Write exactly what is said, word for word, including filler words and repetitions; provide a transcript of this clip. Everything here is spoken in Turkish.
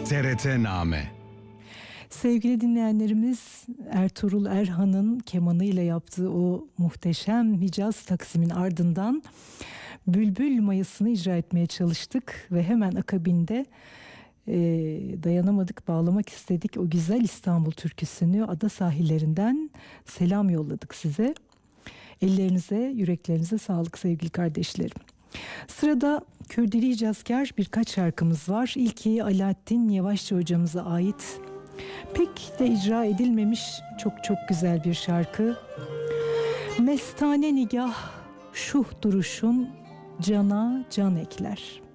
T R T Name. Sevgili dinleyenlerimiz, Ertuğrul Erhan'ın kemanıyla yaptığı o muhteşem Hicaz Taksim'in ardından Bülbül Mayası'nı icra etmeye çalıştık ve hemen akabinde e, dayanamadık, bağlamak istedik o güzel İstanbul türküsünü. Ada sahillerinden selam yolladık size. Ellerinize, yüreklerinize sağlık sevgili kardeşlerim. Sırada Kürdili Hicazkar birkaç şarkımız var. İlki Alaaddin Yavaşçı hocamıza ait. Pek de icra edilmemiş çok çok güzel bir şarkı. Mestane nigah şuh duruşun cana can ekler.